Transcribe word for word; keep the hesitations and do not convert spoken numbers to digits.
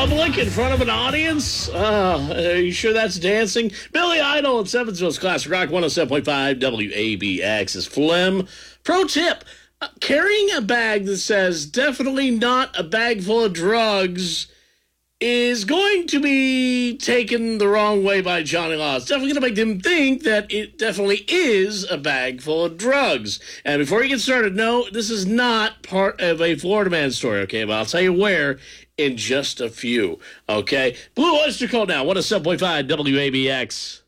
public in front of an audience? Uh, are you sure that's dancing? Billy Idol at Seventhill's Classic Rock one oh seven point five W A B X is phlegm. Pro tip, uh, carrying a bag that says definitely not a bag full of drugs is going to be taken the wrong way by Johnny Law. It's definitely going to make them think that it definitely is a bag full of drugs. And before you get started, no, this is not part of a Florida man story, okay? But I'll tell you where in just a few, okay? Blue Oyster Cult now, one oh seven point five W A B X.